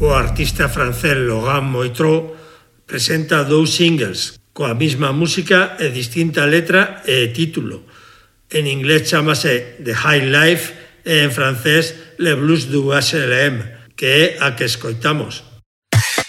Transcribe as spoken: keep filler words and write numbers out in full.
o artista francés Laurent Moitrou presenta dous singles coa mesma música e distinta letra e título. En inglés chamase The High Life e en francés Le Blues du H L M, que é a que escoitamos.